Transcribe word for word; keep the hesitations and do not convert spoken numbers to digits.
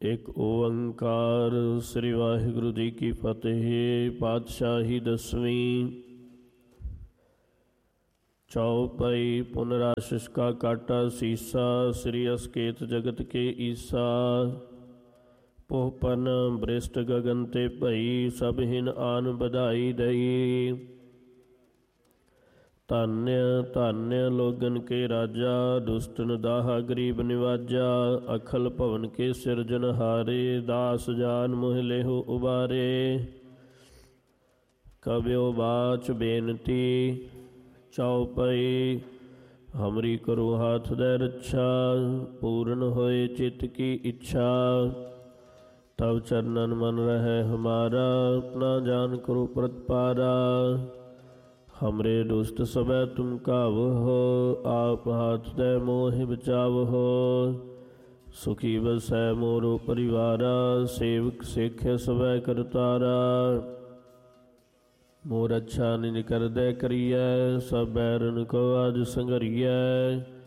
ਇੱਕ ਓੰਕਾਰ। ਸ੍ਰੀ ਵਾਹਿਗੁਰੂ ਜੀ ਕੀ ਫਤਿਹ। ਪਾਤਸ਼ਾਹੀ ਦਸਵੀਂ। ਚੌਪਈ। ਪੁਨਰਾਸ਼ਿਸ਼ ਕਾ ਕਾਟਾ ਸੀਸਾ, ਸ੍ਰੀ ਅਸਕੇਤ ਜਗਤ ਕੇ ਈਸਾ। ਪੋਹਪਨ ਬ੍ਰਿਸ਼ਟ ਗਗਨ ਤੇ ਭਈ, ਸਭ ਹਿਨ ਆਨ ਵਧਾਈ ਦਈ। ਧੰਯ ਧੰਯ ਲੋਗਨ ਕੇ ਰਾਜਾ, ਦੁਸ਼ਟਨ ਦਾਹਾ ਗਰੀਬ ਨਿਵਾਜਾ। ਅਖਲ ਭਵਨ ਕੇ ਸਿਰਜਨਹਾਰੇ, ਦਾਸ ਜਾਨ ਮੋਹਿ ਲੇਹੁ ਉਬਾਰੇ। ਕਬਿਓ ਬਾਚ ਬੇਨਤੀ। ਚੌਪਈ। ਹਮਰੀ ਕਰੋ ਹਾਥ ਦੈ ਰੱਛਾ, ਪੂਰਨ ਹੋਏ ਚਿਤ ਕੀ ਇੱਛਾ। ਤਬ ਚਰਨਨ ਮਨ ਰਹਿ ਹਮਾਰਾ, ਆਪਣਾ ਜਾਨ ਕਰੋ ਪ੍ਰਤਪਾਰਾ। हमरे दुष्ट सबै तुम कावहो, आप हाथ दे मोहि बचावहो। सुखी बसै मोरो परिवारा, सेवक सेख्य सबै करतारा। मोर अच्छा निज कर दे करियै, सब बैरन को आज संघरियै।